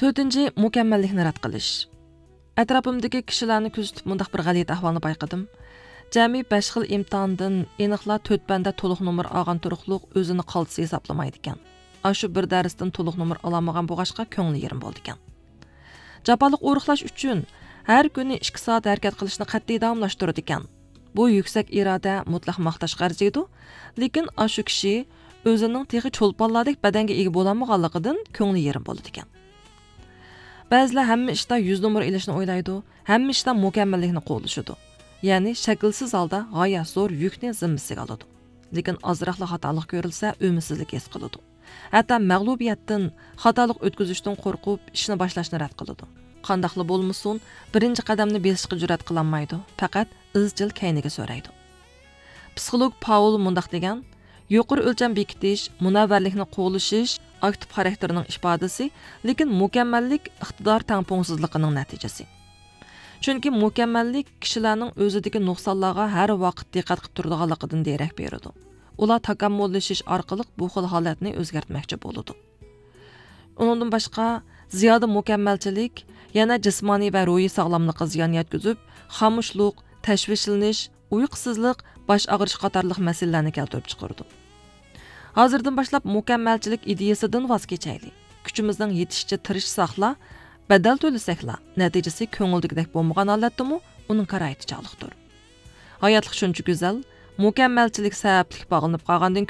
To'rtinchi, mukammallikni rad qilish. Atrofimdagi kishilarni kuzatib mundaq bir g'alit ahvolni bayqadim. Jami 5 xil imtihondan aniqla 4 banda to'liq nomer olgan turuqliq o'zini qoltisi hisoblamaydi ekan. Ashu bir darsdan to'liq nomer olamagan bo'g'ashqa ko'ngli yerim bo'ldi ekan. Japaliq o'riqlash uchun har kuni 2 soat harakat qilishni qat'iy davomlashtirdi ekan. Bu yuksak iroda mutlaq maqtashga arziydi, lekin ashu kishi o'zining texi cho'lponlardek badanga ega bo'lolmaganligidan ko'ngli yerim bo'ldi ekan. Ba'zilar hamma ishda 100 nomer ilishni o'ylaydi, hamma ishda mukammallikni qo'llashadi. Ya'ni shaklsiz holda g'oyat zo'r yukni zimmasiga oladi. Lekin ozroqli xatolik ko'rilsa, umidsizlik his qiladi. Hatto mag'lubiyatdan, xatolik o'tkazishdan qo'rqib, ishni boshlashni rad qiladi. Qandaqli bo'lmasin, birinchi qadamni besishga jur'at qilolmaydi, faqat izchil kayniga so'raydi. Psixolog Paul mundaq degan: yuqori o'lcham bekitish, munavvarlikni qo'llashish aktiv xarakterining ifodasi, lekin mukammallik iqtidor tangpongsizligining natijasi. Chunki mukammallik kishilarning o'zidagi nuqsonlarga har vaqt diqqat qilib turadiganligidan derak beradi. Ular takomillashish orqali bu xil holatni o'zgartmoqchi bo'ladi. Undan boshqa ziyoda mukammalchilik yana jismoniy va ruhiy sog'lomlikka ziyon yetkazib, xamushlik, tashvishlanish, uyqusizlik, bosh og'rish qatorliq masalalarni keltirib chiqardi. Hozirdan boshlab mukammalchilik ideyasidan voz kechaylik. Kuchimizning yetishicha tirishsaqla, badal to'lasakla, natijasi ko'ngildagidek bo'lmagan holatdami, uning qaraytichaliqdir. Hayotlik shuncha go'zal, mukammalchilik sabablik bog'lanib qolgandan